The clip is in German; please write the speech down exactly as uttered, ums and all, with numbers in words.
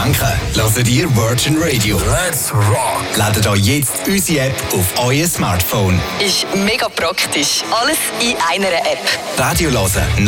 denken, hört ihr Virgin Radio. Let's rock! Ladet euch jetzt unsere App auf euer Smartphone. Ist mega praktisch. Alles in einer App. Radio hören,